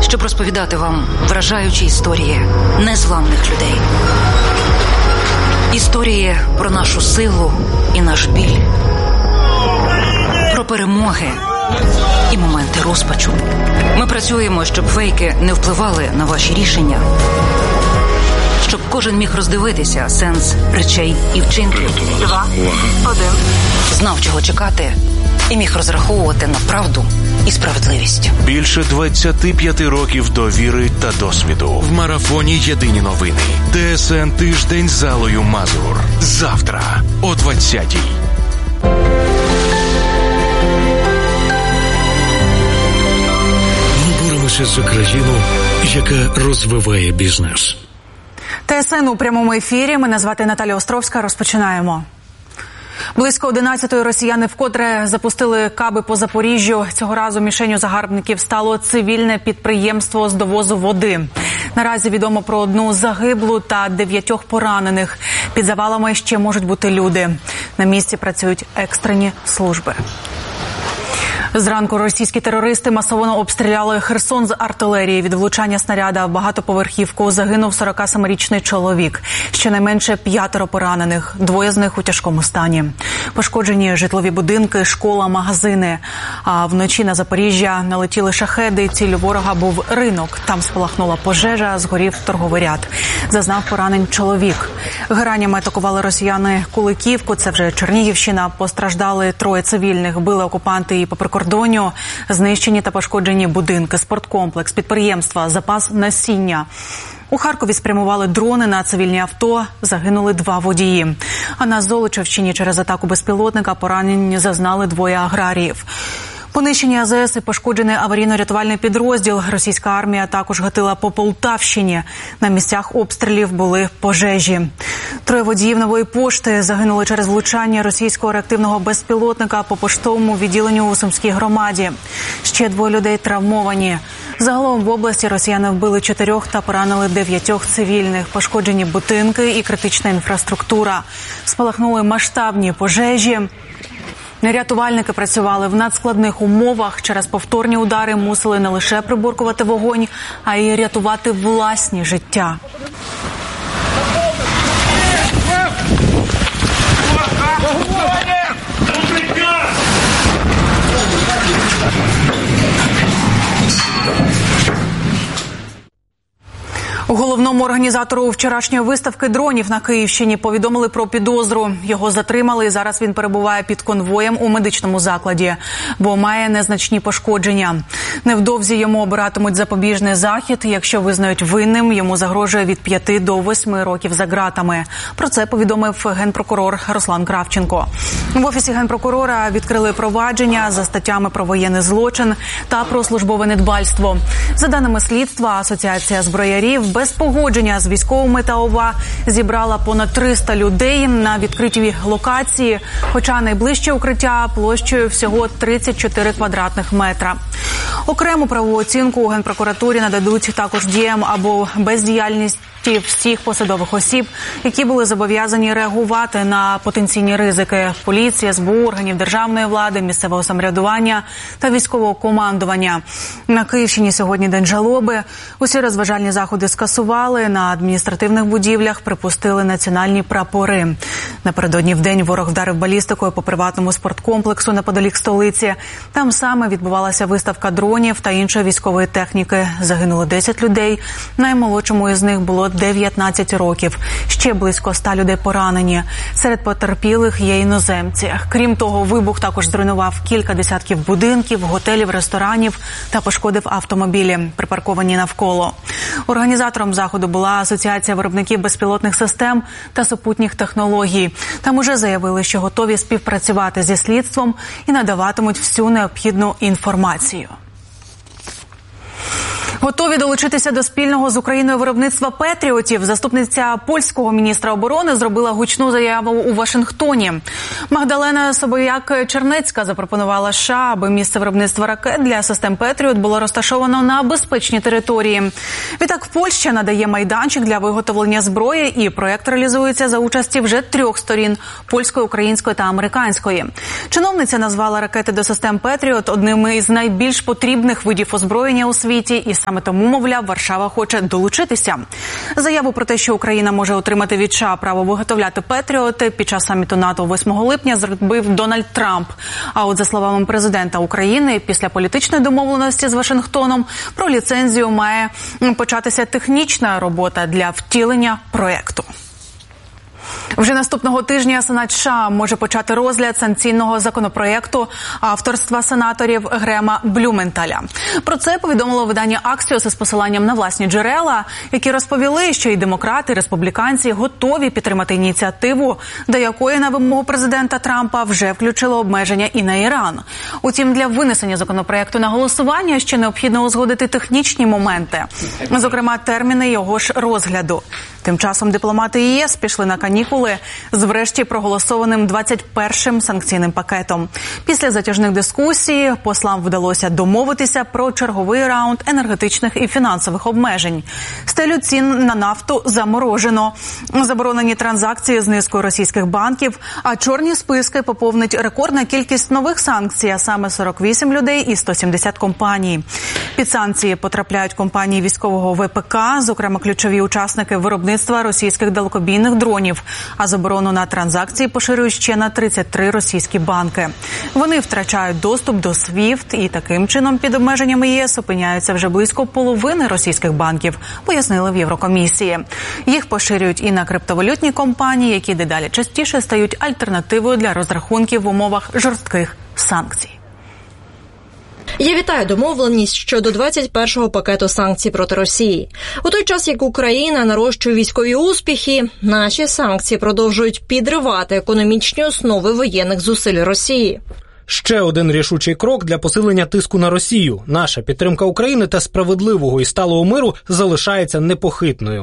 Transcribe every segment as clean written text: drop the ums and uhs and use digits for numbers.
щоб розповідати вам вражаючі історії незламних людей. Історії про нашу силу і наш біль. Про перемоги і моменти розпачу. Ми працюємо, щоб фейки не впливали на ваші рішення. Щоб кожен міг роздивитися сенс речей і вчинків. 2, 1. Знав, чого чекати, і міг розраховувати на правду і справедливість. Більше 25 років довіри та досвіду. В марафоні «Єдині новини». ТСН «Тиждень» з Аллою Мазур. Завтра о 20-й. Ми боремося за країну, яка розвиває бізнес. ТСН у прямому ефірі. Мене звати Наталя Островська. Розпочинаємо. Близько 11-ї росіяни вкотре запустили каби по Запоріжжю. Цього разу мішенню загарбників стало цивільне підприємство з довозу води. Наразі відомо про 1 загиблу та 9 поранених. Під завалами ще можуть бути люди. На місці працюють екстрені служби. Зранку російські терористи масово обстріляли Херсон з артилерії. Від влучання снаряда в багатоповерхівку загинув 47-річний чоловік. Щонайменше 5 поранених, 2 з них у тяжкому стані. Пошкоджені житлові будинки, школа, магазини. А вночі на Запоріжжя налетіли шахеди. Ціллю ворога був ринок. Там спалахнула пожежа, згорів торговий ряд. Зазнав поранень чоловік. Граннями атакували росіяни Куликівку, це вже Чернігівщина. Постраждали 3 цивільних, били окупанти і по прикордонню. Знищені та пошкоджені будинки, спорткомплекс, підприємства, запас насіння. У Харкові спрямували дрони на цивільні авто, загинули 2 водії. А на Золочівщині через атаку безпілотника поранені зазнали 2 аграріїв. Понищені АЗС і пошкоджений аварійно-рятувальний підрозділ. Російська армія також гатила по Полтавщині. На місцях обстрілів були пожежі. 3 водіїв Нової пошти загинули через влучання російського реактивного безпілотника по поштовому відділенню у Сумській громаді. Ще 2 людей травмовані. Загалом в області росіяни вбили 4 та поранили 9 цивільних. Пошкоджені будинки і критична інфраструктура. Спалахнули масштабні пожежі. Рятувальники працювали в надскладних умовах. Через повторні удари мусили не лише приборкувати вогонь, а й рятувати власні життя. Головному організатору вчорашньої виставки дронів на Київщині повідомили про підозру. Його затримали і зараз він перебуває під конвоєм у медичному закладі, бо має незначні пошкодження. Невдовзі йому обиратимуть запобіжний захід. Якщо визнають винним, йому загрожує від 5 до 8 років за ґратами. Про це повідомив генпрокурор Руслан Кравченко. В Офісі генпрокурора відкрили провадження за статтями про воєнний злочин та про службове недбальство. За даними слідства, Асоціація зброярів без погодження з військовими та ОВА зібрала понад 300 людей на відкритій локації, хоча найближче укриття площею всього 34 квадратних метра. Окрему правову оцінку у Генпрокуратурі нададуть також діям або бездіяльність всіх посадових осіб, які були зобов'язані реагувати на потенційні ризики – поліція, СБУ, органів державної влади, місцевого самоврядування та військового командування. На Київщині сьогодні день жалоби. Усі розважальні заходи скасували, на адміністративних будівлях припустили національні прапори. Напередодні вдень ворог вдарив балістикою по приватному спорткомплексу неподалік столиці. Там саме відбувалася виставка дронів та іншої військової техніки. Загинуло 10 людей. Наймолодшому із них було 19 років. Ще близько 100 людей поранені. Серед потерпілих є іноземці. Крім того, вибух також зруйнував кілька десятків будинків, готелів, ресторанів та пошкодив автомобілі, припарковані навколо. Організатором заходу була Асоціація виробників безпілотних систем та супутніх технологій. Там уже заявили, що готові співпрацювати зі слідством і надаватимуть всю необхідну інформацію. Готові долучитися до спільного з Україною виробництва «Петріотів». Заступниця польського міністра оборони зробила гучну заяву у Вашингтоні. Магдалена Собояк-Чернецька запропонувала США, аби місце виробництва ракет для систем «Петріот» було розташовано на безпечній території. Відтак Польща надає майданчик для виготовлення зброї, і проєкт реалізується за участі вже 3 сторін – польської, української та американської. Чиновниця назвала ракети до систем «Петріот» одним із найбільш потрібних видів озброєння у світі і Саме тому, мовляв, Варшава хоче долучитися. Заяву про те, що Україна може отримати від США право виготовляти «Петріоти» під час саміту НАТО 8 липня зробив Дональд Трамп. А от за словами президента України, після політичної домовленості з Вашингтоном про ліцензію має початися технічна робота для втілення проєкту. Вже наступного тижня Сенат США може почати розгляд санкційного законопроєкту авторства сенаторів Грема Блюменталя. Про це повідомило видання Axios із посиланням на власні джерела, які розповіли, що і демократи, і республіканці готові підтримати ініціативу, до якої на вимогу президента Трампа вже включило обмеження і на Іран. Утім, для винесення законопроєкту на голосування ще необхідно узгодити технічні моменти, зокрема терміни його ж розгляду. Тим часом дипломати ЄС пішли на канікули з врешті проголосованим 21-м санкційним пакетом. Після затяжних дискусій послам вдалося домовитися про черговий раунд енергетичних і фінансових обмежень. Стелю цін на нафту заморожено. Заборонені транзакції з низкою російських банків, а чорні списки поповнить рекордна кількість нових санкцій, а саме 48 людей і 170 компаній. Під санкції потрапляють компанії військового ВПК, зокрема ключові учасники виробництва російських далекобійних дронів, а заборону на транзакції поширюють ще на 33 російські банки. Вони втрачають доступ до SWIFT і таким чином під обмеженнями ЄС опиняються вже близько половини російських банків, пояснили в Єврокомісії. Їх поширюють і на криптовалютні компанії, які дедалі частіше стають альтернативою для розрахунків в умовах жорстких санкцій. Я вітаю домовленість щодо 21-го пакету санкцій проти Росії. У той час, як Україна нарощує військові успіхи, наші санкції продовжують підривати економічні основи воєнних зусиль Росії. Ще один рішучий крок для посилення тиску на Росію. Наша підтримка України та справедливого і сталого миру залишається непохитною.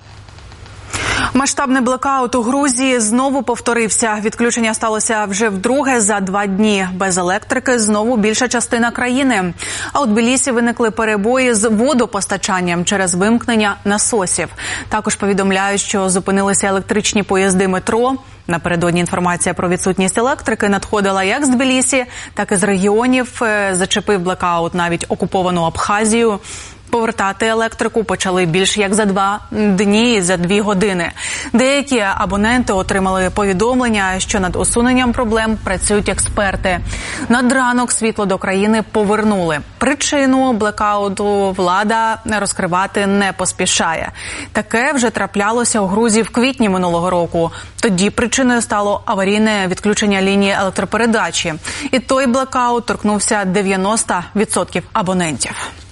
Масштабний блекаут у Грузії знову повторився. Відключення сталося вже вдруге за 2 дні. Без електрики знову більша частина країни. А у Тбілісі виникли перебої з водопостачанням через вимкнення насосів. Також повідомляють, що зупинилися електричні поїзди метро. Напередодні інформація про відсутність електрики надходила як з Тбілісі, так і з регіонів. Зачепив блекаут навіть окуповану Абхазію. Повертати електрику почали більш як за 2 дні і за 2 години. Деякі абоненти отримали повідомлення, що над усуненням проблем працюють експерти. Над ранок світло до країни повернули. Причину блекауту влада розкривати не поспішає. Таке вже траплялося у Грузії в квітні минулого року. Тоді причиною стало аварійне відключення лінії електропередачі. І той блекаут торкнувся 90% абонентів.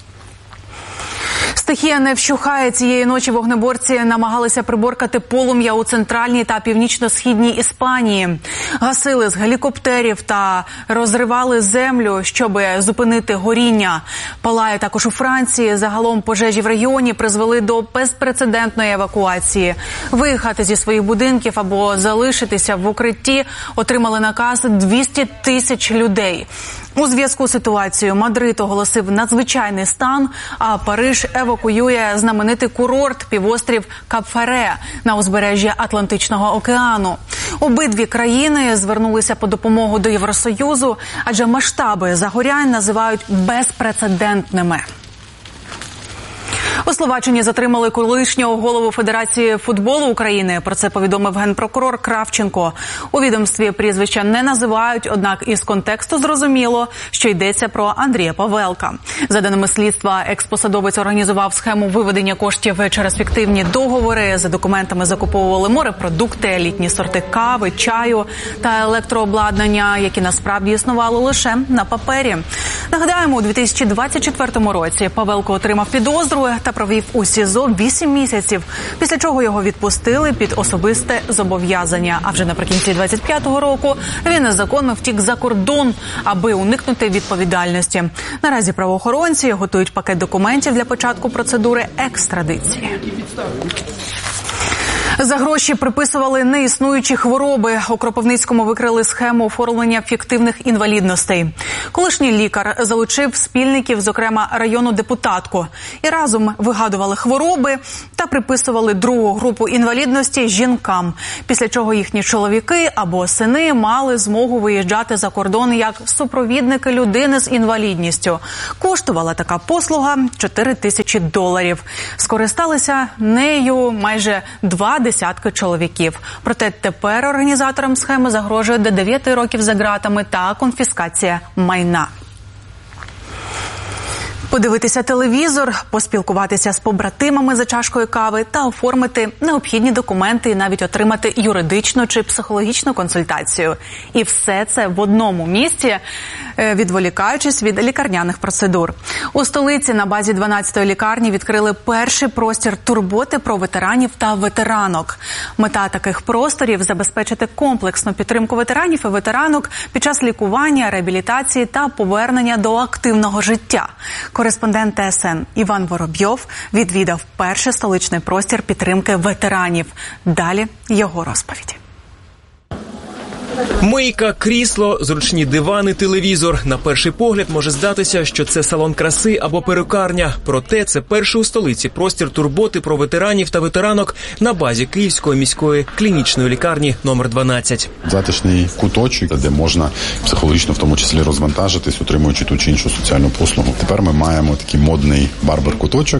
Стихія не вщухає. Цієї ночі вогнеборці намагалися приборкати полум'я у центральній та північно-східній Іспанії. Гасили з гелікоптерів та розривали землю, щоб зупинити горіння. Палає також у Франції. Загалом пожежі в регіоні призвели до безпрецедентної евакуації. Виїхати зі своїх будинків або залишитися в укритті отримали наказ 200 тисяч людей. У зв'язку з ситуацією Мадрид оголосив надзвичайний стан, а Париж евакуює знаменитий курорт півострів Кап-Фере на узбережжі Атлантичного океану. Обидві країни звернулися по допомогу до Євросоюзу, адже масштаби загорянь називають безпрецедентними. У Словаччині затримали колишнього голову Федерації футболу України. Про це повідомив генпрокурор Кравченко. У відомстві прізвища не називають, однак із контексту зрозуміло, що йдеться про Андрія Павелка. За даними слідства, експосадовець організував схему виведення коштів через фіктивні договори. За документами закуповували морепродукти, елітні сорти кави, чаю та електрообладнання, які насправді існували лише на папері. Нагадаємо, у 2024 році Павелко отримав підозру та провів у СІЗО 8 місяців, після чого його відпустили під особисте зобов'язання. А вже наприкінці 25-го року він незаконно втік за кордон, аби уникнути відповідальності. Наразі правоохоронці готують пакет документів для початку процедури екстрадиції. За гроші приписували неіснуючі хвороби. У Кропивницькому викрили схему оформлення фіктивних інвалідностей. Колишній лікар залучив спільників, зокрема районну депутатку. І разом вигадували хвороби та приписували другу групу інвалідності жінкам. Після чого їхні чоловіки або сини мали змогу виїжджати за кордон як супровідники людини з інвалідністю. Коштувала така послуга $4000. Скористалися нею майже 20 чоловіків. Проте тепер організаторам схеми загрожує до 9 років за ґратами та конфіскація майна. Подивитися телевізор, поспілкуватися з побратимами за чашкою кави та оформити необхідні документи і навіть отримати юридичну чи психологічну консультацію. І все це в одному місці, відволікаючись від лікарняних процедур. У столиці на базі 12-ї лікарні відкрили перший простір турботи про ветеранів та ветеранок. Мета таких просторів – забезпечити комплексну підтримку ветеранів і ветеранок під час лікування, реабілітації та повернення до активного життя. Кореспондент ТСН Іван Воробйов відвідав перший столичний простір підтримки ветеранів. Далі його розповідь. Мийка, крісло, зручні дивани, телевізор. На перший погляд може здатися, що це салон краси або перукарня. Проте це перший у столиці простір турботи про ветеранів та ветеранок на базі Київської міської клінічної лікарні номер 12. Затишний куточок, де можна психологічно в тому числі розвантажитись, отримуючи ту чи іншу соціальну послугу. Тепер ми маємо такий модний барбер-куточок,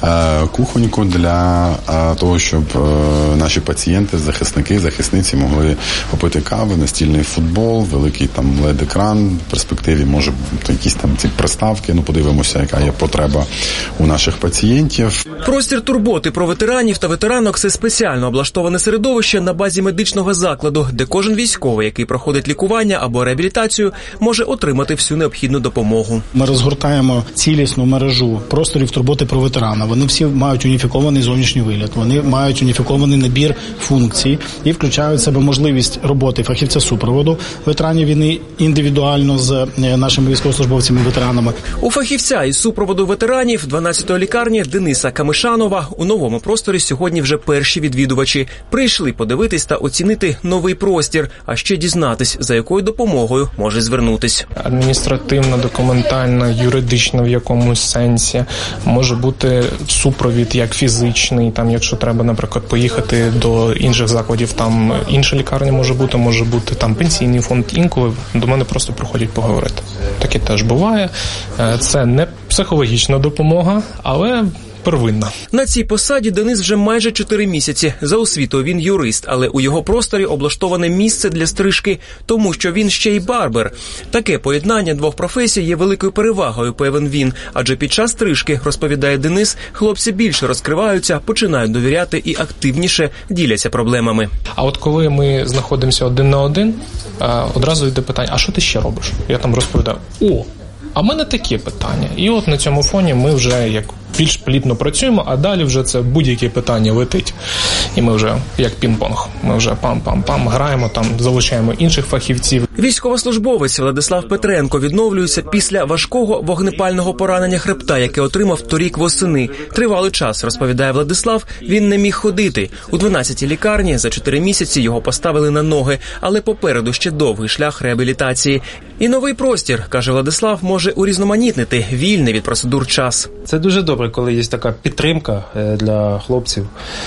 кухоньку для того, щоб наші пацієнти, захисники, захисниці могли попити кави, настільний футбол, великий там LED-екран, в перспективі може якісь там ці приставки, подивимося, яка є потреба у наших пацієнтів. Простір турботи про ветеранів та ветеранок – це спеціально облаштоване середовище на базі медичного закладу, де кожен військовий, який проходить лікування або реабілітацію, може отримати всю необхідну допомогу. Ми розгортаємо цілісну мережу просторів турботи про ветерана. Вони всі мають уніфікований зовнішній вигляд, вони мають уніфікований набір функцій і включають в себе можливість роботи фахівця супроводу ветеранів війни індивідуально з нашими військовослужбовцями-ветеранами. У фахівця із супроводу ветеранів 12-ї лікарні Дениса Камишанова у новому просторі сьогодні вже перші відвідувачі. Прийшли подивитись та оцінити новий простір, а ще дізнатись, за якою допомогою може звернутись. Адміністративна, документальна, юридична в якомусь сенсі. Може бути супровід як фізичний, там, якщо треба, наприклад, поїхати до інших закладів, там інша лікарня може бути там пенсійний фонд. Інколи до мене просто приходять поговорити. Таке теж буває. Це не психологічна допомога, але первинна. На цій посаді Денис вже майже 4 місяці. За освітою він юрист, але у його просторі облаштоване місце для стрижки, тому що він ще й барбер. Таке поєднання двох професій є великою перевагою, певен він. Адже під час стрижки, розповідає Денис, хлопці більше розкриваються, починають довіряти і активніше діляться проблемами. А от коли ми знаходимося один на один, одразу йде питання, а що ти ще робиш? Я там розповідаю, а в мене такі питання. І от на цьому фоні ми вже як більш плідно працюємо, а далі вже це будь-яке питання летить. І ми вже як пінг-понг. Ми вже пам-пам-пам граємо, там залучаємо інших фахівців. Військовослужбовець Владислав Петренко відновлюється після важкого вогнепального поранення хребта, яке отримав торік восени. Тривалий час, розповідає Владислав, він не міг ходити. У 12-й лікарні за 4 місяці його поставили на ноги, але попереду ще довгий шлях реабілітації. І новий простір, каже Владислав, може урізноманітнити вільний від процедур час. Це дуже добре, коли є така підтримка для хлопців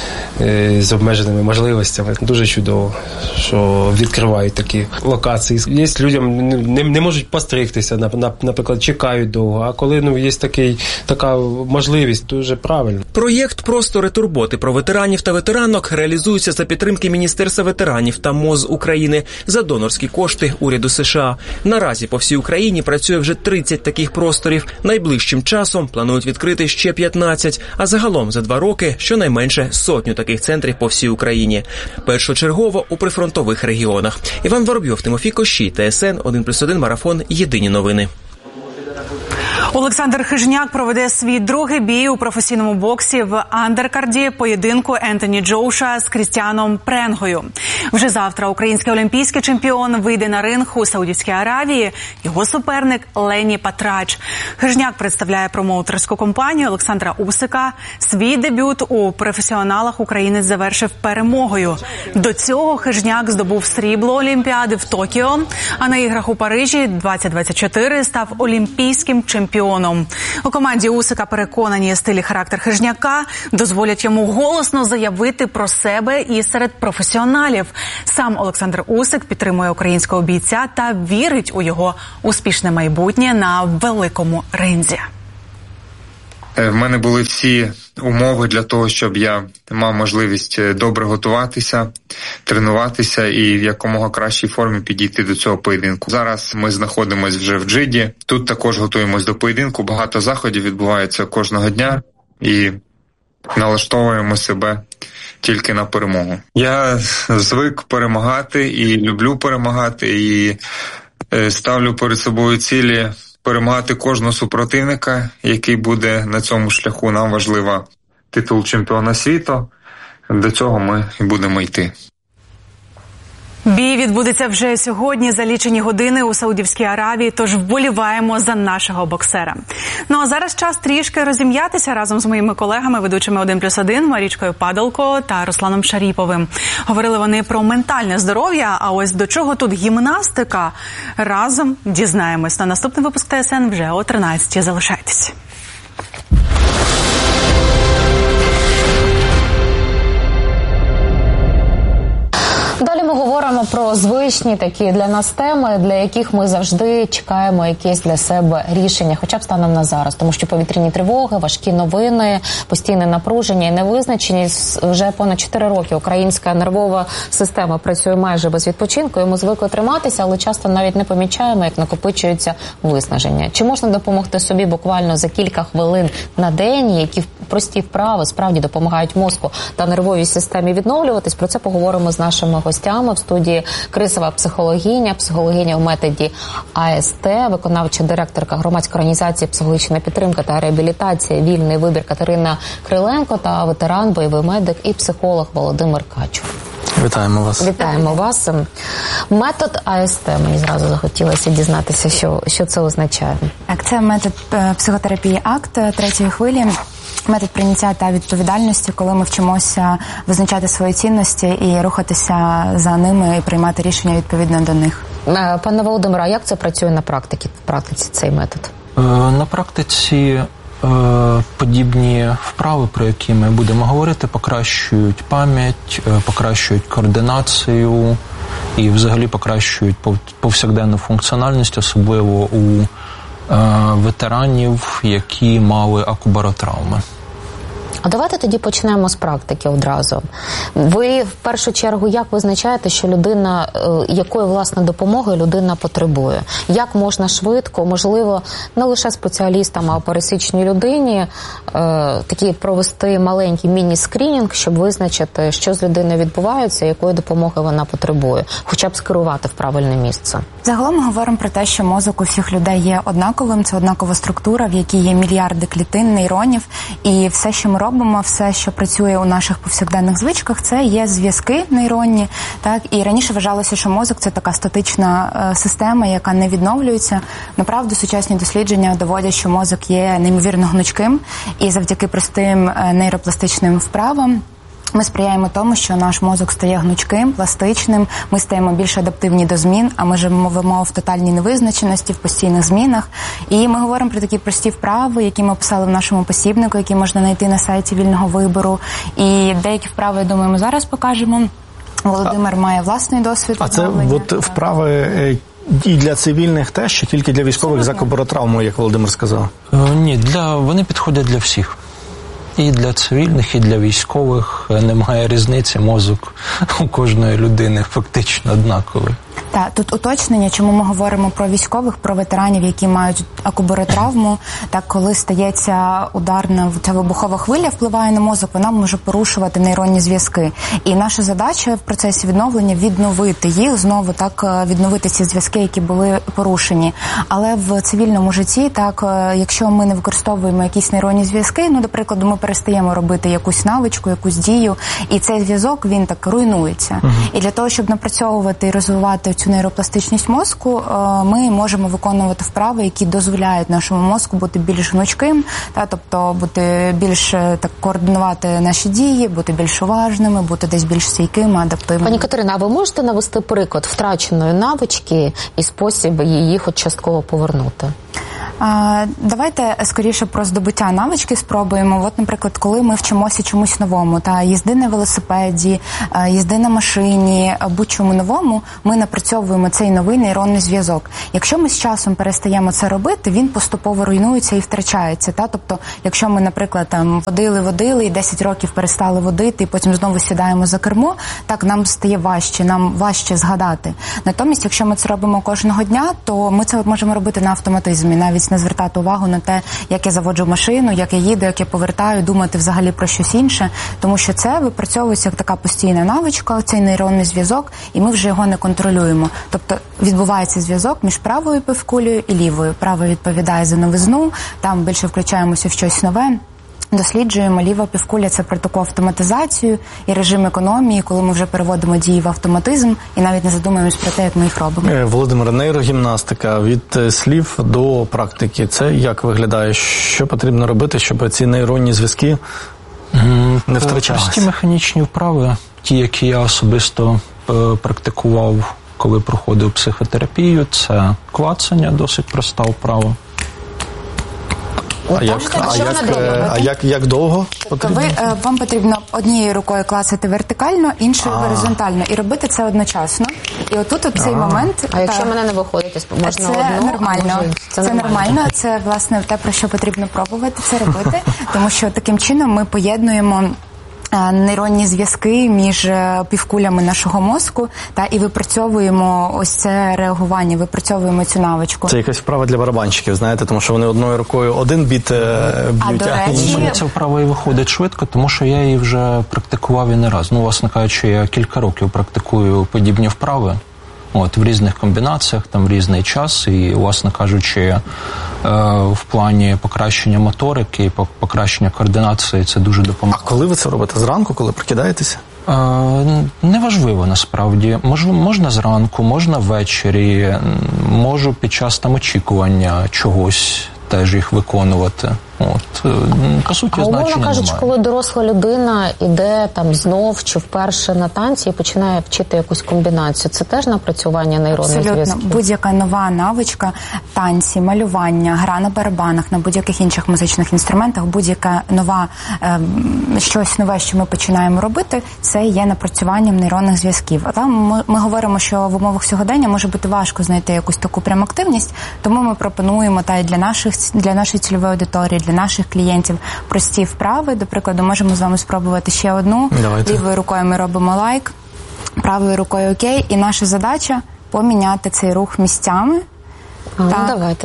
з обмеженими можливостями. Дуже чудово, що відкривають такі локації. Є людям, не можуть постригтися, наприклад, чекають довго, а коли є така можливість, дуже правильно. Проєкт «Простори турботи про ветеранів та ветеранок» реалізується за підтримки Міністерства ветеранів та МОЗ України за донорські кошти уряду США. Наразі по всій Україні працює вже 30 таких просторів. Найближчим часом планують відкрити ще 15, а загалом за 2 роки щонайменше 100 таких центрів по всій Україні. Першочергово у прифронтових регіонах. Іван Воробйов, Тимофій Кощій, ТСН 1+1 Марафон. Єдині новини. Олександр Хижняк проведе свій другий бій у професійному боксі в андеркарді поєдинку Ентоні Джоуша з Крістіаном Пренгою. Вже завтра український олімпійський чемпіон вийде на ринг у Саудівській Аравії. Його суперник Лені Патрач. Хижняк представляє промоутерську компанію Олександра Усика. Свій дебют у професіоналах українець завершив перемогою. До цього Хижняк здобув срібло Олімпіади в Токіо, а на іграх у Парижі 2024 став олімпійським чемпіоном. У команді Усика переконані, стиль і характер Хижняка дозволять йому голосно заявити про себе і серед професіоналів. Сам Олександр Усик підтримує українського бійця та вірить у його успішне майбутнє на великому ринзі. В мене були всі умови для того, щоб я мав можливість добре готуватися, тренуватися і в якомога кращій формі підійти до цього поєдинку. Зараз ми знаходимося вже в Джиді. Тут також готуємось до поєдинку. Багато заходів відбувається кожного дня і налаштовуємо себе тільки на перемогу. Я звик перемагати і люблю перемагати, і ставлю перед собою цілі перемагати кожного супротивника, який буде на цьому шляху. Нам важливо титул чемпіона світу. До цього ми і будемо йти. Бій відбудеться вже сьогодні за лічені години у Саудівській Аравії, тож вболіваємо за нашого боксера. Ну а зараз час трішки розім'ятися разом з моїми колегами, ведучими 1+1, Марічкою Падалко та Русланом Шаріповим. Говорили вони про ментальне здоров'я, а ось до чого тут гімнастика, разом дізнаємось. На наступний випуск ТСН вже о 13-й. Залишайтесь. Далі ми говоримо про звичні такі для нас теми, для яких ми завжди чекаємо якесь для себе рішення, хоча б станом на зараз. Тому що повітряні тривоги, важкі новини, постійне напруження і невизначеність. Вже понад 4 роки українська нервова система працює майже без відпочинку. Йому звикли триматися, але часто навіть не помічаємо, як накопичується виснаження. Чи можна допомогти собі буквально за кілька хвилин на день, які прості вправи справді допомагають мозку та нервовій системі відновлюватись? Про це поговоримо з нашими гостями в студії кризова психологиня в методі АСТ, виконавча директорка громадської організації «Психологічна підтримка та реабілітація. Вільний вибір» Катерина Криленко та ветеран, бойовий медик і психолог Володимир Качур. Вітаємо вас. Вітаємо вас. Метод АСТ. Мені зразу захотілося дізнатися, що це означає. Так, це метод психотерапії АКТ третьої хвилі. Метод прийняття та відповідальності, коли ми вчимося визначати свої цінності і рухатися за ними і приймати рішення відповідно до них. Пане Володимире, а як це працює на практиці цей метод? На практиці подібні вправи, про які ми будемо говорити, покращують пам'ять, покращують координацію і взагалі покращують повсякденну функціональність, особливо у ветеранів, які мали акубаротравми. А давайте тоді почнемо з практики одразу. Ви в першу чергу як визначаєте, що людина, якої власне допомоги людина потребує? Як можна швидко, можливо, не лише спеціалістам, а пересічній людині такий провести маленький міні-скринінг, щоб визначити, що з людиною відбувається, якої допомоги вона потребує, хоча б скерувати в правильне місце? Загалом ми говоримо про те, що мозок у всіх людей є однаковим, це однакова структура, в якій є мільярди клітин, нейронів, і все, що ми робимо, все, що працює у наших повсякденних звичках, це є зв'язки нейронні, так, і раніше вважалося, що мозок – це така статична система, яка не відновлюється. Направду, сучасні дослідження доводять, що мозок є неймовірно гнучким, і завдяки простим нейропластичним вправам ми сприяємо тому, що наш мозок стає гнучким, пластичним, ми стаємо більш адаптивні до змін, а ми живемо в тотальній невизначеності, в постійних змінах. І ми говоримо про такі прості вправи, які ми описали в нашому посібнику, які можна знайти на сайті вільного вибору. І деякі вправи, я думаю, ми зараз покажемо. Володимир має власний досвід. А це от вправи і для цивільних теж, чи тільки для військових з акубаротравмою, як Володимир сказав? Ні, вони підходять для всіх. І для цивільних, і для військових немає різниці, мозок у кожної людини фактично однаковий. Так, тут уточнення, чому ми говоримо про військових, про ветеранів, які мають акубаротравму. Так, коли стається ударна ця вибухова хвиля, впливає на мозок, вона може порушувати нейронні зв'язки. І наша задача в процесі відновлення відновити їх, знову так відновити ці зв'язки, які були порушені. Але в цивільному житті, так, якщо ми не використовуємо якісь нейронні зв'язки, ну, до прикладу, ми перестаємо робити якусь навичку, якусь дію, і цей зв'язок, він так руйнується. І для того, щоб напрацьовувати і розвивати цю нейропластичність мозку, ми можемо виконувати вправи, які дозволяють нашому мозку бути більш гнучким, та, тобто бути більш так координувати наші дії, бути більш уважними, бути десь більш стійкими, адаптивними. Пані Катерина, а ви можете навести приклад втраченої навички і спосіб її хоч частково повернути? Давайте скоріше про здобуття навички спробуємо. От, наприклад, коли ми вчимося чомусь новому, та їзди на велосипеді, їзди на машині, будь-чому новому, ми напрацьовуємо цей новий нейронний зв'язок. Якщо ми з часом перестаємо це робити, він поступово руйнується і втрачається. Та? Тобто, якщо ми, наприклад, там водили і 10 років перестали водити, і потім знову сідаємо за кермо, так нам стає важче, нам важче згадати. Натомість, якщо ми це робимо кожного дня, то ми це можемо робити на автоматизмі, навіть не звертати увагу на те, як я заводжу машину, як я їду, як я повертаю, думати взагалі про щось інше, тому що це випрацьовується як така постійна навичка, цей нейронний зв'язок, і ми вже його не контролюємо. Тобто відбувається зв'язок між правою півкулею і лівою. Права відповідає за новизну, там більше включаємося в щось нове. Досліджуємо, ліва півкуля – це про таку автоматизацію і режим економії, коли ми вже переводимо дії в автоматизм і навіть не задумуємось про те, як ми їх робимо. Володимир, нейрогімнастика від слів до практики. Це як виглядає? Що потрібно робити, щоб ці нейронні зв'язки не втрачалися? Прості механічні вправи, ті, які я особисто практикував, коли проходив психотерапію, це клацання, досить проста вправа. Як довго потрібно? Вам потрібно однією рукою клацати вертикально, іншою горизонтально. І робити це одночасно. І отут цей момент... А якщо мене не виходить, можна це одну? Нормально. Це нормально. Це, власне, те, про що потрібно пробувати це робити. Тому що таким чином ми поєднуємо нейронні зв'язки між півкулями нашого мозку і випрацьовуємо ось це реагування, випрацьовуємо цю навичку. Це якась вправа для барабанщиків, знаєте, тому що вони одною рукою один біт б'ють, а іншою. Ця вправа і виходить швидко, тому що я її вже практикував і не раз. Ну, власне кажучи, я кілька років практикую подібні вправи. В різних комбінаціях, там в різний час, і, власне кажучи, в плані покращення моторики, покращення координації це дуже допомагає. А коли ви це робите? Зранку, коли прокидаєтеся? Неважливо, насправді. Можна зранку, можна ввечері, можу під час очікування чогось теж їх виконувати. По суті, значення немає. Умовно кажучи, коли доросла людина іде знов чи вперше на танці і починає вчити якусь комбінацію, це теж напрацювання нейронних зв'язків? Абсолютно. Будь-яка нова навичка, танці, малювання, гра на барабанах, на будь-яких інших музичних інструментах, будь-яка нова, щось нове, що ми починаємо робити, це є напрацюванням нейронних зв'язків. А там ми говоримо, що в умовах сьогодення може бути важко знайти якусь таку прям активність, тому ми пропонуємо для нашої цільової аудиторії, для наших клієнтів прості вправи. До прикладу, можемо з вами спробувати ще одну. Давайте. Лівою рукою ми робимо лайк, правою рукою окей, і наша задача поміняти цей рух місцями. Давайте.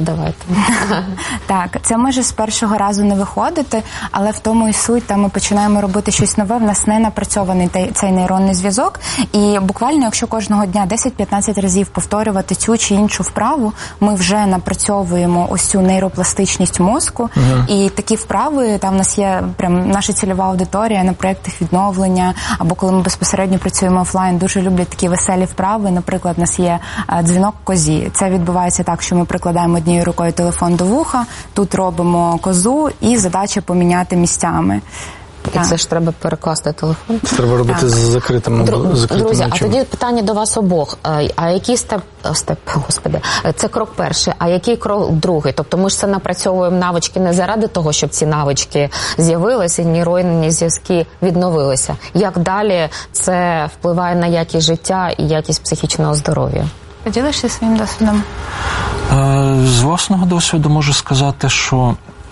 Так, це може з першого разу не виходити, але в тому і суть, ми починаємо робити щось нове, в нас не напрацьований цей нейронний зв'язок, і буквально, якщо кожного дня 10-15 разів повторювати цю чи іншу вправу, ми вже напрацьовуємо ось цю нейропластичність мозку, і такі вправи, там в нас є прям наша цільова аудиторія на проєктах відновлення, або коли ми безпосередньо працюємо офлайн, дуже люблять такі веселі вправи, наприклад, у нас є дзвінок козі. Це відбувається так, що ми прикладаємо однією рукою телефон до вуха, тут робимо козу і задача поміняти місцями. І це ж треба перекласти телефон. Це треба робити з закритим Друзі, очима. А тоді питання до вас обох. А який це крок перший, а який крок другий? Тобто ми ж це напрацьовуємо навички не заради того, щоб ці навички з'явилися, нейронні зв'язки відновилися. Як далі це впливає на якість життя і якість психічного здоров'я? Поділишся своїм досвідом? З власного досвіду можу сказати, що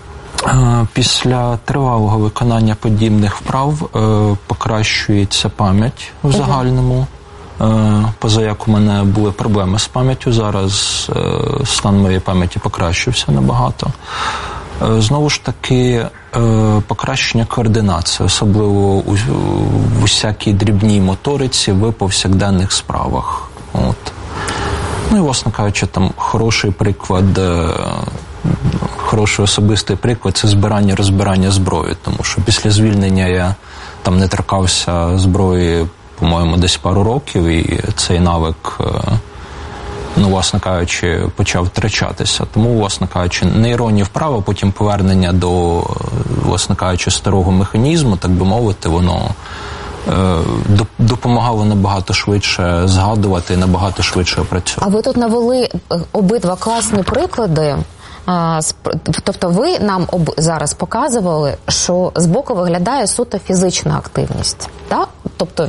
після тривалого виконання подібних вправ покращується пам'ять в загальному, Позаяк у мене були проблеми з пам'яттю, зараз стан моєї пам'яті покращився набагато. Знову ж таки, покращення координації, особливо в усякій дрібній моториці в повсякденних справах. От. Ну і, власне кажучи, там хороший особистий приклад – це збирання-розбирання зброї, тому що після звільнення я там не торкався зброї, по-моєму, десь пару років, і цей навик, власне кажучи, почав втрачатися. Тому, власне кажучи, нейронні вправи, потім повернення до, власне кажучи, старого механізму, так би мовити, воно допомагало набагато швидше згадувати і набагато швидше працювати. А ви тут навели обидва класні приклади. Тобто ви нам зараз показували, що збоку виглядає суто фізична активність, так? Тобто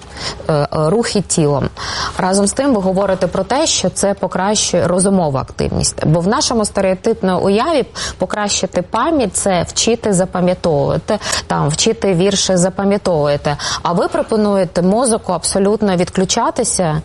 рухи тілом. Разом з тим ви говорите про те, що це покращує розумову активність. Бо в нашому стереотипній уяві покращити пам'ять – це вчити запам'ятовувати, там, вчити вірші запам'ятовувати. А ви пропонуєте мозоку абсолютно відключатися,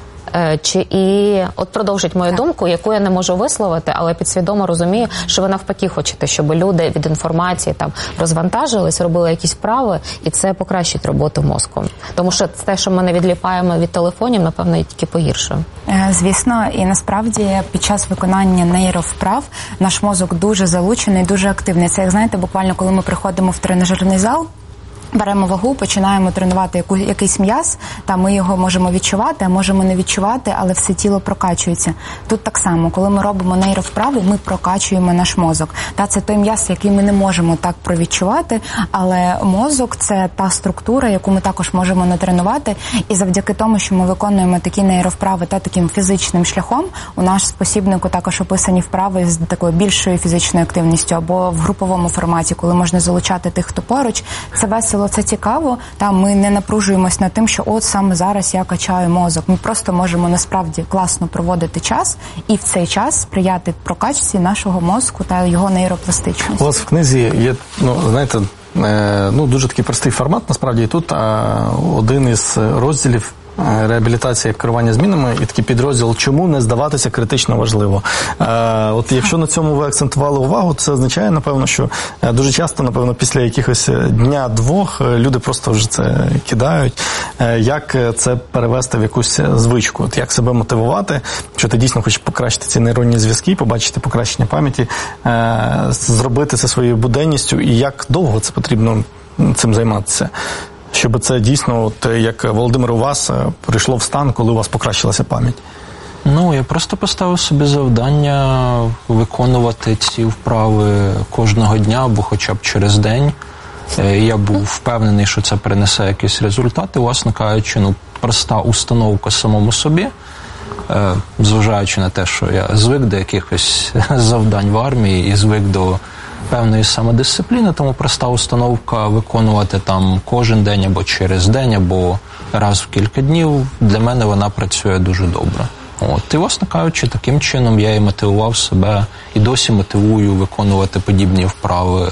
і от продовжить мою думку, яку я не можу висловити, але підсвідомо розумію, що ви навпаки хочете, щоб люди від інформації там розвантажились, робили якісь вправи, і це покращить роботу мозку. Тому що те, що ми не відліпаємо від телефонів, напевно, тільки погіршує. Звісно, і насправді під час виконання нейровправ наш мозок дуже залучений, дуже активний. Це, як знаєте, буквально коли ми приходимо в тренажерний зал, беремо вагу, починаємо тренувати якийсь м'яз, та ми його можемо відчувати, а можемо не відчувати, але все тіло прокачується. Тут так само, коли ми робимо нейровправи, ми прокачуємо наш мозок. Та це той м'яз, який ми не можемо так провідчувати, але мозок – це та структура, яку ми також можемо натренувати, і завдяки тому, що ми виконуємо такі нейровправи та таким фізичним шляхом, у наш спосібнику також описані вправи з такою більшою фізичною активністю або в груповому форматі, коли можна залучати тих, хто поруч. Це весело, це цікаво, та ми не напружуємось над тим, що от саме зараз я качаю мозок. Ми просто можемо насправді класно проводити час і в цей час сприяти прокачці нашого мозку та його нейропластичності. У вас в книзі є, знаєте, дуже такий простий формат, насправді, і тут один із розділів реабілітація керування змінами і такий підрозділ «Чому не здаватися критично важливо?». От якщо на цьому ви акцентували увагу, це означає, напевно, що дуже часто, напевно, після якихось дня-двох люди просто вже це кидають. Як це перевести в якусь звичку? От як себе мотивувати, що ти дійсно хочеш покращити ці нейронні зв'язки, побачити покращення пам'яті, зробити це своєю буденністю, і як довго це потрібно цим займатися? Щоб це дійсно, от як Володимир, у вас прийшло в стан, коли у вас покращилася пам'ять? Я просто поставив собі завдання виконувати ці вправи кожного дня або хоча б через день. Я був впевнений, що це принесе якісь результати. Власне кажучи, проста установка самому собі, зважаючи на те, що я звик до якихось завдань в армії і звик до певної самодисципліни, тому проста установка виконувати там кожен день або через день, або раз в кілька днів, для мене вона працює дуже добре. І, власне кажучи, таким чином я і мотивував себе, і досі мотивую виконувати подібні вправи,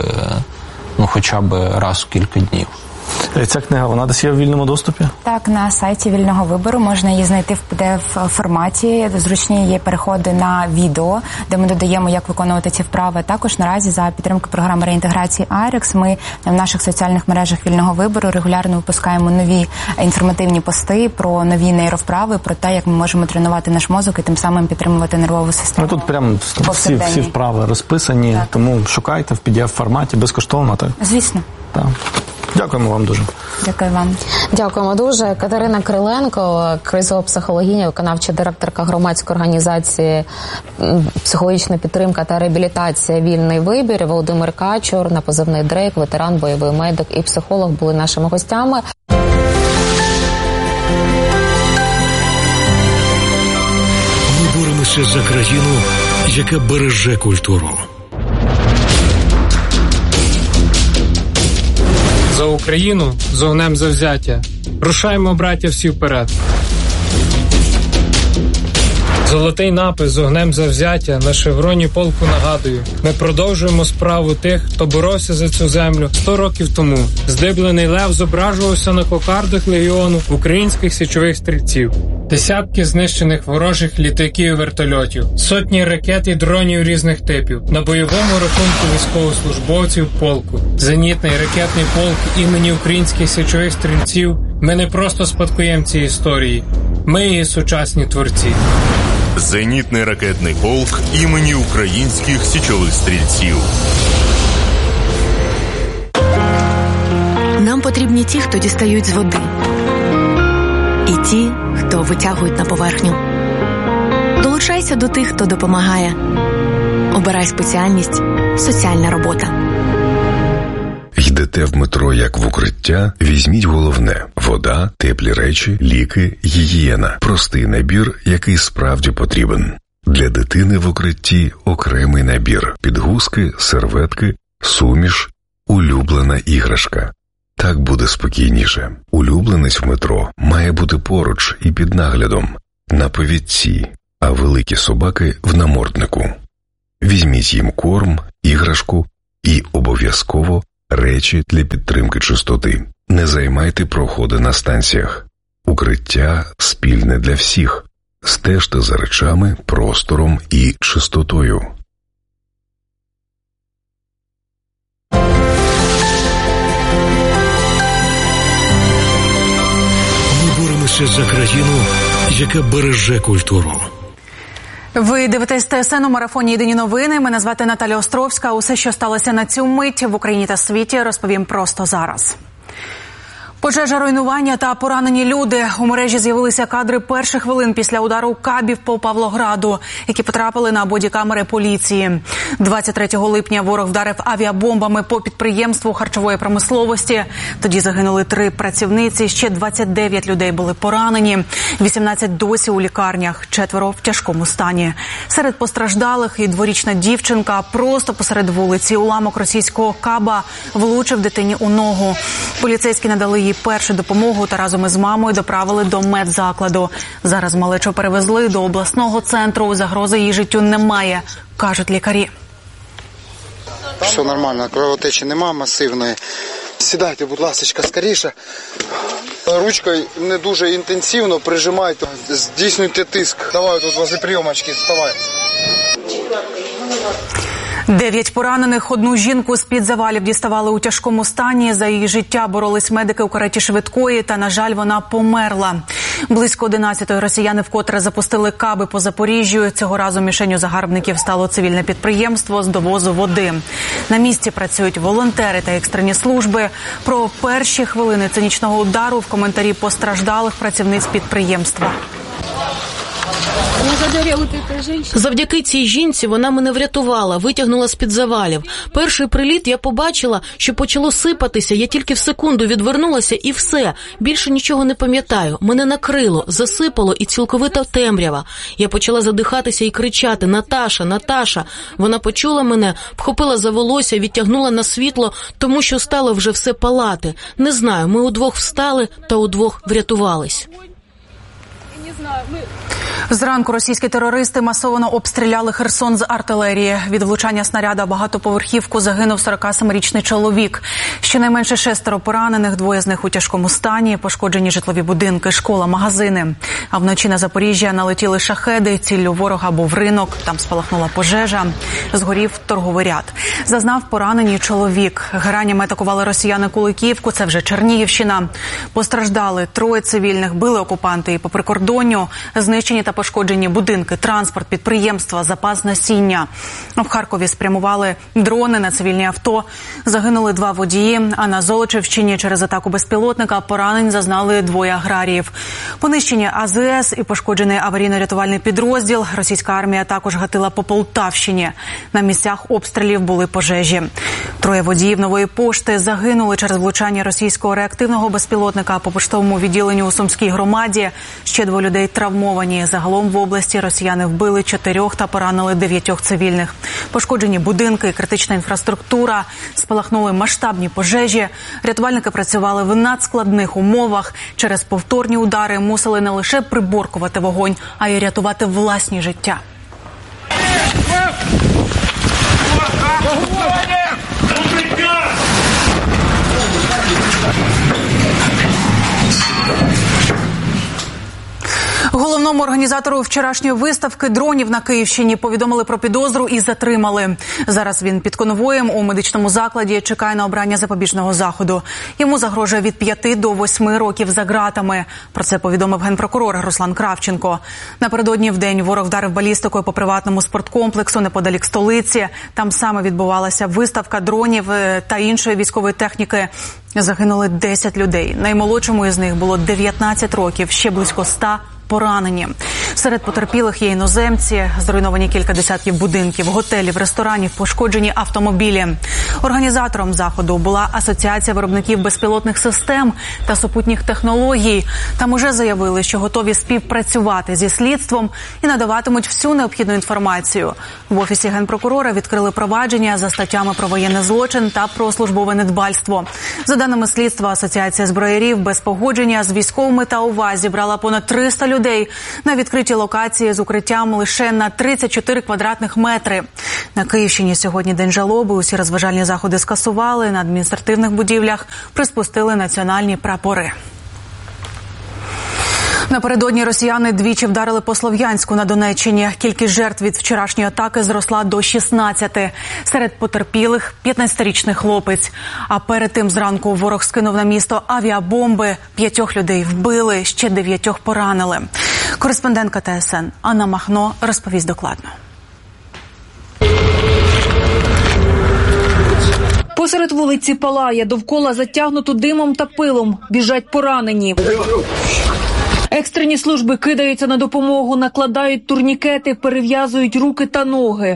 хоча б раз в кілька днів. Ця книга, вона десь є в вільному доступі? Так, на сайті Вільного вибору можна її знайти в PDF-форматі. Зручні є переходи на відео, де ми додаємо, як виконувати ці вправи. Також наразі за підтримки програми реінтеграції IREX ми в наших соціальних мережах Вільного вибору регулярно випускаємо нові інформативні пости про нові нейровправи, про те, як ми можемо тренувати наш мозок і тим самим підтримувати нервову систему. Тут прямо всі вправи розписані, так. Тому шукайте в PDF-форматі безкоштовно. Так? Звісно. Так. Дякуємо вам дуже. Дякую вам. Дякуємо дуже. Катерина Криленко, кризова психологиня, виконавча директорка громадської організації «Психологічна підтримка та реабілітація. Вільний вибір», Володимир Качур, на позивний Дрейк, ветеран, бойовий медик і психолог були нашими гостями. Ми боремося за країну, яка береже культуру. За Україну, з огнем завзяття. Рушаймо, браття, всі вперед. Золотий напис з огнем завзяття на шевроні полку нагадую. Ми продовжуємо справу тих, хто боровся за цю землю 100 років тому. Здиблений лев зображувався на кокардах легіону українських січових стрільців. Десятки знищених ворожих літаків і вертольотів, сотні ракет і дронів різних типів. На бойовому рахунку військовослужбовців полку. Зенітний ракетний полк імені українських січових стрільців. Ми не просто спадкоємці історії. Ми її сучасні творці. Зенітний ракетний полк імені українських січових стрільців. Нам потрібні ті, хто дістають з води. І ті, хто витягують на поверхню. Долучайся до тих, хто допомагає. Обирай спеціальність «Соціальна робота». Йдете в метро як в укриття? Візьміть головне – вода, теплі речі, ліки, гігієна. Простий набір, який справді потрібен. Для дитини в укритті окремий набір – підгузки, серветки, суміш, улюблена іграшка. Так буде спокійніше. Улюбленець в метро має бути поруч і під наглядом, на повідці, а великі собаки – в наморднику. Візьміть їм корм, іграшку і обов'язково речі для підтримки чистоти. Не займайте проходи на станціях. Укриття спільне для всіх. Стежте за речами, простором і чистотою. Ми боремося за країну, яка береже культуру. Ви дивитесь ТСН у марафоні «Єдині новини». Мене звати Наталя Островська. Усе, що сталося на цю мить в Україні та світі, розповім просто зараз. Пожежа, руйнування та поранені люди. У мережі з'явилися кадри перших хвилин після удару кабів по Павлограду, які потрапили на бодікамери поліції. 23 липня ворог вдарив авіабомбами по підприємству харчової промисловості. Тоді загинули 3 працівниці, ще 29 людей були поранені, 18 досі у лікарнях, 4 в тяжкому стані. Серед постраждалих і дворічна дівчинка. Просто посеред вулиці уламок російського каба влучив дитині у ногу. Поліцейські надали їй першу допомогу та разом із мамою доправили до медзакладу. Зараз малечу перевезли до обласного центру. Загрози її життю немає, кажуть лікарі. Все нормально, кровотечі нема масивної. Сідайте, будь ласка, скоріше. Ручкою не дуже інтенсивно прижимайте, здійснюйте тиск. Давай тут возле прийомочки, вставай. 9 поранених, одну жінку з-під завалів діставали у тяжкому стані. За її життя боролись медики у кареті швидкої, та, на жаль, вона померла. Близько 11-ї росіяни вкотре запустили каби по Запоріжжю. Цього разу мішенню загарбників стало цивільне підприємство з довозу води. На місці працюють волонтери та екстрені служби. Про перші хвилини цинічного удару в коментарі постраждалих працівниць підприємства. Завдяки цій жінці вона мене врятувала, витягнула з-під завалів. Перший приліт я побачила, що почало сипатися, я тільки в секунду відвернулася і все. Більше нічого не пам'ятаю. Мене накрило, засипало і цілковита темрява. Я почала задихатися і кричати: «Наташа, Наташа!». Вона почула мене, вхопила за волосся, відтягнула на світло, тому що стало вже все палати. Не знаю, ми удвох встали та удвох врятувались. Зранку російські терористи масово обстріляли Херсон з артилерії. Від влучання снаряда в багатоповерхівку загинув 47-річний чоловік. Щонайменше 6 поранених, 2 з них у тяжкому стані, пошкоджені житлові будинки, школа, магазини. А вночі на Запоріжжя налетіли шахеди, ціллю ворога був ринок, там спалахнула пожежа, згорів торговий ряд. Зазнав поранені чоловік. Геранями атакували росіяни Куликівку, це вже Чернігівщина. Постраждали 3 цивільних, били окупанти і по прикордонню. Знищені та пошкоджені будинки, транспорт, підприємства, запас насіння. В Харкові спрямували дрони на цивільні авто. Загинули 2 водії, а на Золочівщині через атаку безпілотника поранень зазнали 2 аграріїв. Понищені АЗС і пошкоджений аварійно-рятувальний підрозділ. Російська армія також гатила по Полтавщині. На місцях обстрілів були пожежі. 3 водіїв Нової пошти загинули через влучання російського реактивного безпілотника по поштовому відділенню у Сумській громаді. Ще 2 людей травмовані. Загалом в області росіяни вбили 4 та поранили 9 цивільних. Пошкоджені будинки, критична інфраструктура, спалахнули масштабні пожежі. Рятувальники працювали в надскладних умовах. Через повторні удари мусили не лише приборкувати вогонь, а й рятувати власні життя. Головному організатору вчорашньої виставки дронів на Київщині повідомили про підозру і затримали. Зараз він під конвоєм у медичному закладі, чекає на обрання запобіжного заходу. Йому загрожує від 5 до 8 років за ґратами. Про це повідомив генпрокурор Руслан Кравченко. Напередодні вдень ворог вдарив балістикою по приватному спорткомплексу неподалік столиці. Там саме відбувалася виставка дронів та іншої військової техніки. Загинули 10 людей. Наймолодшому із них було 19 років, ще близько 100 поранені. Серед потерпілих є іноземці, зруйновані кілька десятків будинків, готелів, ресторанів, пошкоджені автомобілі. Організатором заходу була Асоціація виробників безпілотних систем та супутніх технологій. Там уже заявили, що готові співпрацювати зі слідством і надаватимуть всю необхідну інформацію. В Офісі Генпрокурора відкрили провадження за статтями про воєнний злочин та про службове недбальство. За даними слідства, Асоціація зброярів без погодження з військовими та ОВА зібрала понад 300 людей на відкритій локації з укриттям лише на 34 квадратних метри. На Київщині сьогодні день жалоби, усі розважальні заходи скасували, на адміністративних будівлях приспустили національні прапори. Напередодні росіяни двічі вдарили по Слов'янську на Донеччині. Кількість жертв від вчорашньої атаки зросла до 16. Серед потерпілих – 15-річний хлопець. А перед тим зранку ворог скинув на місто авіабомби. 5 людей вбили, ще 9 поранили. Кореспондентка ТСН Анна Махно розповість докладно. Посеред вулиці палає, довкола затягнуто димом та пилом. Біжать поранені. Екстрені служби кидаються на допомогу, накладають турнікети, перев'язують руки та ноги.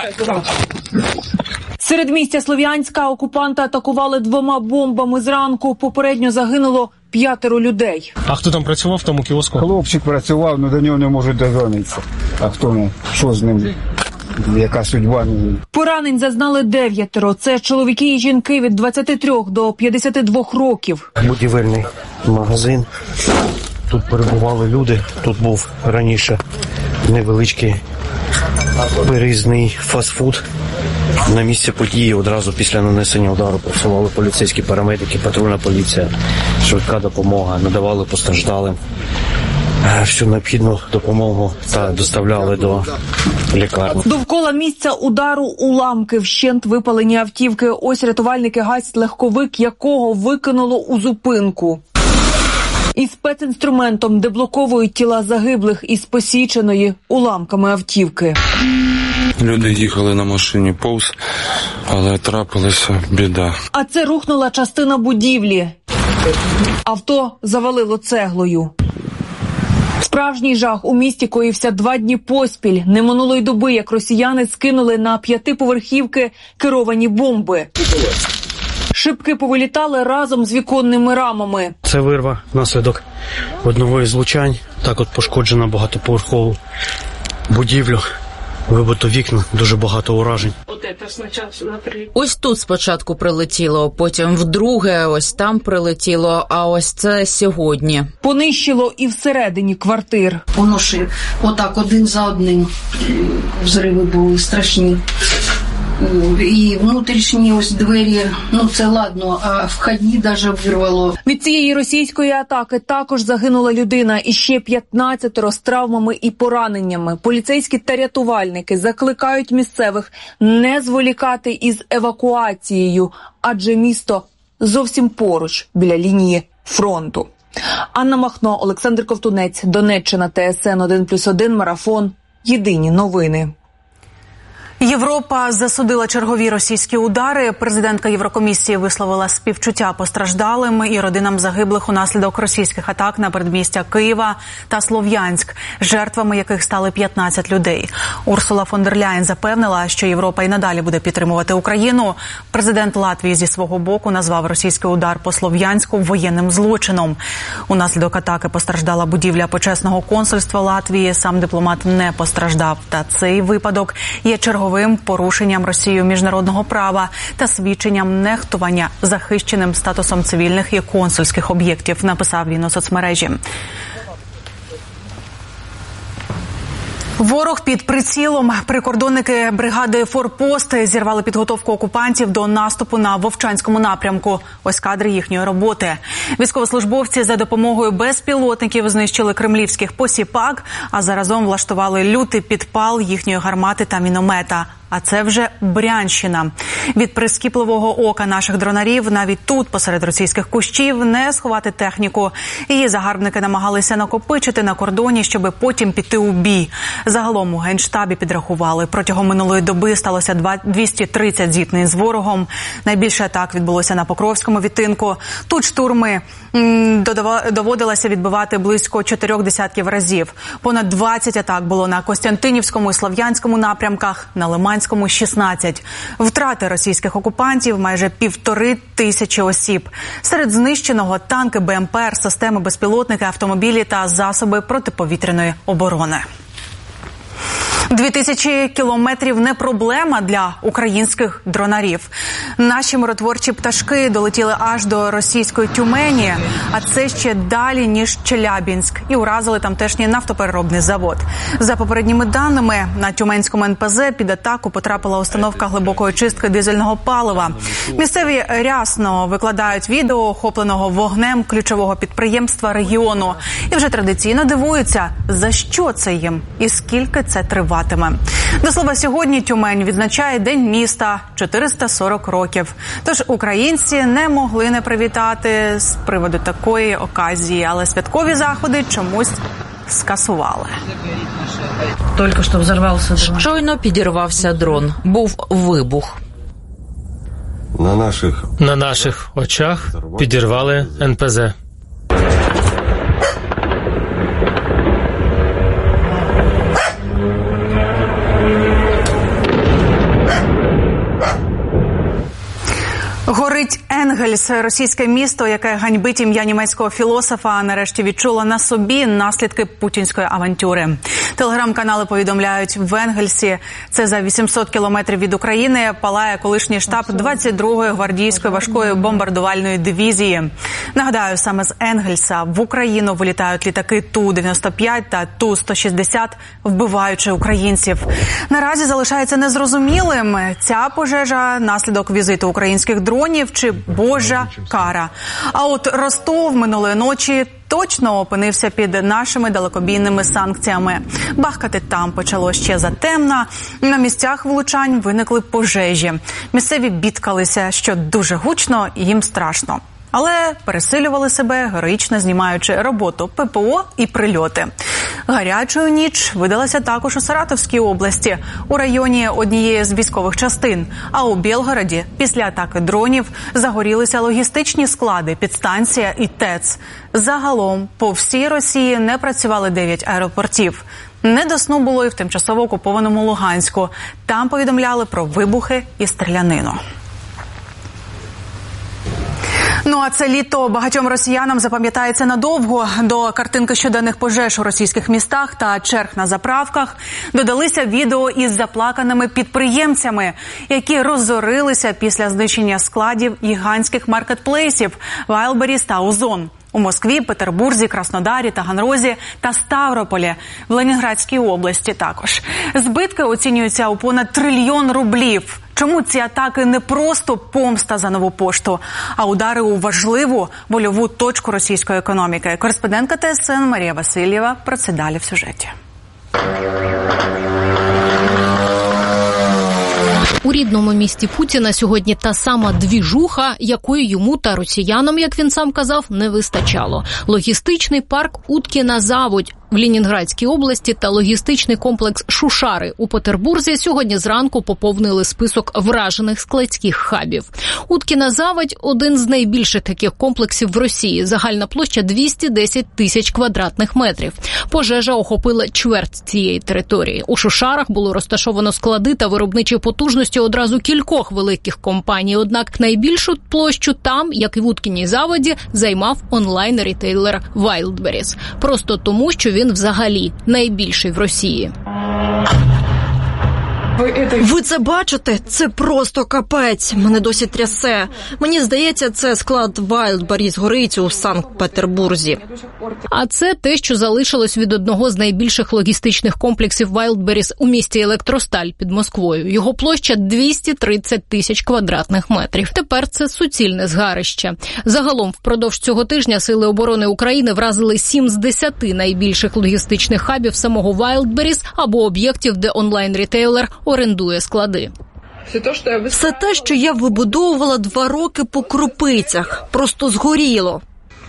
Серед місця Слов'янська окупанти атакували 2 бомбами зранку. Попередньо загинуло 5 людей. А хто там працював в тому кіоску? Хлопчик працював, але до нього не можуть дозвонитися. А хто, що з ним? Яка судьба? Поранень зазнали 9. Це чоловіки і жінки від 23 до 52 років. Будівельний магазин. Тут перебували люди. Тут був раніше невеличкий переїзний фастфуд. На місці події одразу після нанесення удару працювали поліцейські парамедики, патрульна поліція, швидка допомога, надавали постраждалим всю необхідну допомогу та доставляли до лікарні. Довкола місця удару уламки, вщент випалені автівки. Ось рятувальники гасять легковик, якого викинуло у зупинку. Із спецінструментом деблоковують тіла загиблих із посіченої уламками автівки. Люди їхали на машині повз, але трапилася біда. А це рухнула частина будівлі. Авто завалило цеглою. Справжній жах у місті коївся 2 дні поспіль. Не минулої доби, як росіяни скинули на 5-поверхівки керовані бомби. Шибки повилітали разом з віконними рамами. Це вирва внаслідок одного із влучань. Так от пошкоджена багатоповерхову будівлю. Вибито вікна, дуже багато уражень. Ось тут спочатку прилетіло, потім вдруге ось там прилетіло, а ось це сьогодні. Понищило і всередині квартир. Воно ж отак один за одним взриви були страшні. І внутрішні ось двері, це ладно, а входні навіть вирвало. Від цієї російської атаки також загинула людина і ще 15 з травмами і пораненнями. Поліцейські та рятувальники закликають місцевих не зволікати із евакуацією, адже місто зовсім поруч, біля лінії фронту. Анна Махно, Олександр Ковтунець, Донеччина, ТСН 1+1, Марафон. Єдині новини. Європа засудила чергові російські удари. Президентка Єврокомісії висловила співчуття постраждалим і родинам загиблих унаслідок російських атак на передмістя Києва та Слов'янськ, жертвами яких стали 15 людей. Урсула фон дер Ляєн запевнила, що Європа і надалі буде підтримувати Україну. Президент Латвії зі свого боку назвав російський удар по Слов'янську воєнним злочином. Унаслідок атаки постраждала будівля почесного консульства Латвії. Сам дипломат не постраждав. Та цей випадок є черговим порушенням Росією міжнародного права та свідченням нехтування захищеним статусом цивільних і консульських об'єктів, написав він у соцмережі. Ворог під прицілом. Прикордонники бригади «Форпост» зірвали підготовку окупантів до наступу на Вовчанському напрямку. Ось кадри їхньої роботи. Військовослужбовці за допомогою безпілотників знищили кремлівських посіпак, а заразом влаштували лютий підпал їхньої гармати та міномета. А це вже Брянщина. Від прискіпливого ока наших дронарів навіть тут, посеред російських кущів, не сховати техніку. Її загарбники намагалися накопичити на кордоні, щоб потім піти у бій. Загалом у Генштабі підрахували. Протягом минулої доби сталося 230 зіткнень з ворогом. Найбільше атак відбулося на Покровському відтинку. Тут штурми доводилося відбивати близько 4 десятків разів. Понад 20 атак було на Костянтинівському і Слов'янському напрямках, на Лиманському – 16. Втрати російських окупантів – майже 1500 осіб. Серед знищеного – танки, БМП, системи безпілотники, автомобілі та засоби протиповітряної оборони. 2000 кілометрів не проблема для українських дронарів. Наші миротворчі пташки долетіли аж до російської Тюмені, а це ще далі, ніж Челябінськ, і уразили тамтешній нафтопереробний завод. За попередніми даними, на Тюменському НПЗ під атаку потрапила установка глибокої чистки дизельного палива. Місцеві рясно викладають відео охопленого вогнем ключового підприємства регіону. І вже традиційно дивуються, за що це їм і скільки це триватиме. До слова, сьогодні Тюмень відзначає День міста – 440 років. Тож українці не могли не привітати з приводу такої оказії, але святкові заходи чомусь скасували. Тільки що взорвався дрон. Щойно підірвався дрон. Був вибух. На наших очах підірвали НПЗ. Горить Енгельс, російське місто, яке ганьбить ім'я німецького філософа, нарешті відчуло на собі наслідки путінської авантюри. Телеграм-канали повідомляють, в Енгельсі, це за 800 кілометрів від України, палає колишній штаб 22-ї гвардійської важкої бомбардувальної дивізії. Нагадаю, саме з Енгельса в Україну вилітають літаки Ту-95 та Ту-160, вбиваючи українців. Наразі залишається незрозумілим, ця пожежа – наслідок візиту українських дронів чи божа кара. А от Ростов минулої ночі точно опинився під нашими далекобійними санкціями. Бахкати там почало ще затемна. На місцях влучань виникли пожежі. Місцеві бідкалися, що дуже гучно і їм страшно. Але пересилювали себе, героїчно знімаючи роботу ППО і прильоти. Гарячою ніч видалася також у Саратовській області, у районі однієї з військових частин. А у Білгороді після атаки дронів загорілися логістичні склади, підстанція і ТЕЦ. Загалом по всій Росії не працювали 9 аеропортів. Не до сну було і в тимчасово окупованому Луганську. Там повідомляли про вибухи і стрілянину. Ну а це літо багатьом росіянам запам'ятається надовго. До картинки щоденних пожеж у російських містах та черг на заправках додалися відео із заплаканими підприємцями, які розорилися після знищення складів гігантських маркетплейсів Wildberries та Озон. У Москві, Петербурзі, Краснодарі, Таганрозі та Ставрополі, в Ленінградській області також. Збитки оцінюються у понад 1 трильйон рублів. Чому ці атаки не просто помста за Нову пошту, а удари у важливу больову точку російської економіки? Кореспондентка ТСН Марія Васильєва про це далі в сюжеті. У рідному місті Путіна сьогодні та сама двіжуха, якої йому та росіянам, як він сам казав, не вистачало. Логістичний парк Уткіна заводь. в Ленінградській області та логістичний комплекс Шушари у Петербурзі сьогодні зранку поповнили список вражених складських хабів. Уткіна заводь – один з найбільших таких комплексів в Росії. Загальна площа 210 тисяч квадратних метрів. Пожежа охопила чверть цієї території. У Шушарах було розташовано склади та виробничі потужності одразу кількох великих компаній. Однак найбільшу площу там, як і в Уткіній заводі, займав онлайн-рітейлер Wildberries. Просто тому, що він взагалі найбільший в Росії. Ви це бачите? Це просто капець. Мене досі трясе. Мені здається, це склад Wildberries горить у Санкт-Петербурзі. А це те, що залишилось від одного з найбільших логістичних комплексів Wildberries у місті Електросталь під Москвою. Його площа 230 тисяч квадратних метрів. Тепер це суцільне згарище. Загалом впродовж цього тижня Сили оборони України вразили 7 з 10 найбільших логістичних хабів самого Wildberries або об'єктів, де онлайн-рітейлер орендує склади. Все те, що я вибудовувала 2 роки по крупицях. Просто згоріло.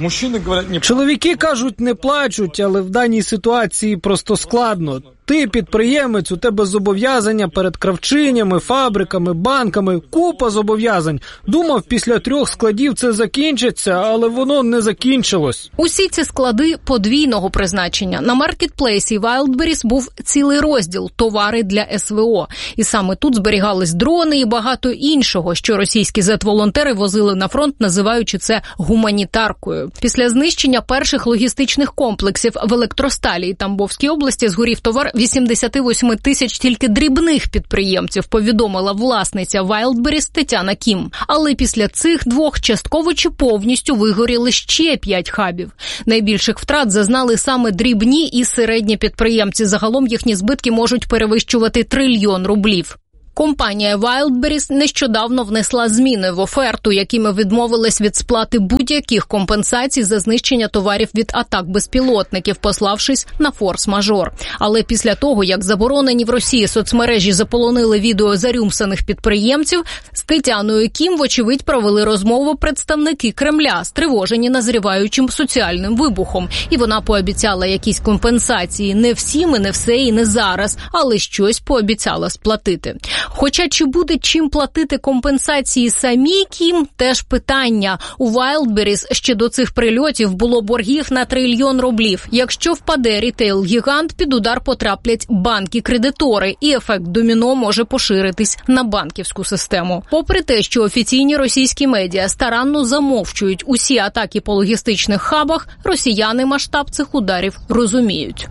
Чоловіки кажуть, не плачуть, але в даній ситуації просто складно. Ти підприємець, у тебе зобов'язання перед кравчинями, фабриками, банками, купа зобов'язань. Думав, після 3 складів це закінчиться, але воно не закінчилось. Усі ці склади подвійного призначення. На маркетплейсі Wildberries був цілий розділ «Товари для СВО». І саме тут зберігались дрони і багато іншого, що російські зет-волонтери возили на фронт, називаючи це гуманітаркою. Після знищення перших логістичних комплексів в Електросталі і Тамбовській області згорів товар 88 тисяч тільки дрібних підприємців, повідомила власниця Wildberries Тетяна Кім. Але після цих 2 частково чи повністю вигоріли ще 5 хабів. Найбільших втрат зазнали саме дрібні і середні підприємці. Загалом їхні збитки можуть перевищувати 1 трильйон рублів. Компанія Wildberries нещодавно внесла зміни в оферту, якими відмовилась від сплати будь-яких компенсацій за знищення товарів від атак безпілотників, пославшись на форс-мажор. Але після того, як заборонені в Росії соцмережі заполонили відео зарюмсаних підприємців, з Тетяною Кім, вочевидь, провели розмову представники Кремля, стривожені назріваючим соціальним вибухом. І вона пообіцяла якісь компенсації. Не всім і не все і не зараз, але щось пообіцяла сплатити. Хоча чи буде чим платити компенсації самій Кім – теж питання. У Wildberries ще до цих прильотів було боргів на 1 трильйон рублів. Якщо впаде рітейл-гігант, під удар потраплять банки-кредитори, і ефект доміно може поширитись на банківську систему. Попри те, що офіційні російські медіа старанно замовчують усі атаки по логістичних хабах, росіяни масштаб цих ударів розуміють.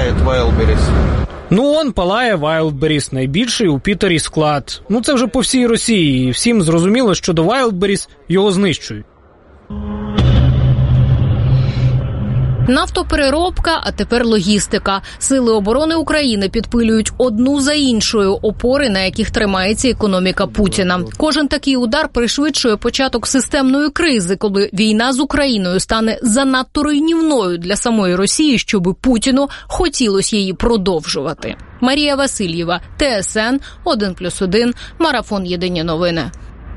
Он палає Wildberries, найбільший у Пітері склад. Це вже по всій Росії, і всім зрозуміло, що до Wildberries його знищують. Нафтопереробка, а тепер логістика. Сили оборони України підпилюють одну за іншою опори, на яких тримається економіка Путіна. Кожен такий удар пришвидшує початок системної кризи, коли війна з Україною стане занадто руйнівною для самої Росії, щоби Путіну хотілося її продовжувати. Марія Васильєва, ТСН 1+1, Марафон Єдині новини.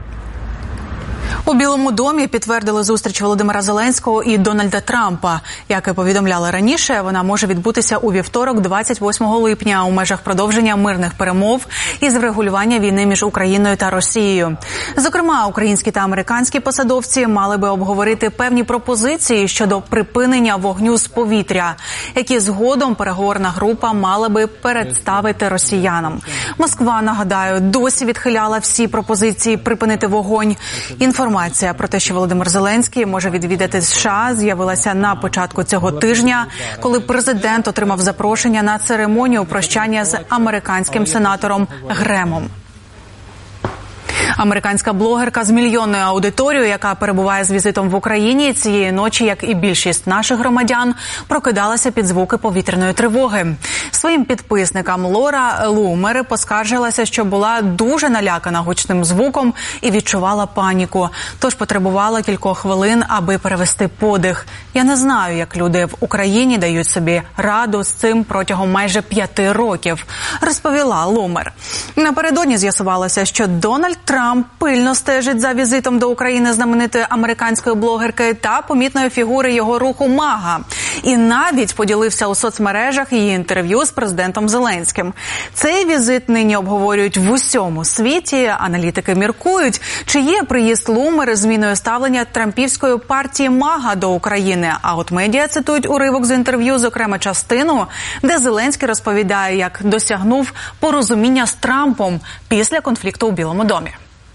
У Білому домі підтвердили зустріч Володимира Зеленського і Дональда Трампа. Як і повідомляли раніше, вона може відбутися у вівторок, 28 липня, у межах продовження мирних перемов із врегулювання війни між Україною та Росією. Зокрема, українські та американські посадовці мали би обговорити певні пропозиції щодо припинення вогню з повітря, які згодом переговорна група мала би представити росіянам. Москва, нагадаю, досі відхиляла всі пропозиції припинити вогонь. Інформація про те, що Володимир Зеленський може відвідати США, з'явилася на початку цього тижня, коли президент отримав запрошення на церемонію прощання з американським сенатором Гремом. Американська блогерка з мільйонною аудиторією, яка перебуває з візитом в Україні, цієї ночі, як і більшість наших громадян, прокидалася під звуки повітряної тривоги. Своїм підписникам Лора Лумер поскаржилася, що була дуже налякана гучним звуком і відчувала паніку, тож потребувала кількох хвилин, аби перевести подих. Я не знаю, як люди в Україні дають собі раду з цим протягом майже 5 років, розповіла Лумер. Напередодні з'ясувалося, що Дональд Трамп пильно стежить за візитом до України знаменитої американської блогерки та помітної фігури його руху МАГА. І навіть поділився у соцмережах її інтерв'ю з президентом Зеленським. Цей візит нині обговорюють в усьому світі. Аналітики міркують, чи є приїзд Лумер зміною ставлення трампівської партії МАГА до України. А от медіа цитують уривок з інтерв'ю, зокрема частину, де Зеленський розповідає, як досягнув порозуміння з Трампом після конфлікту у Білому домі.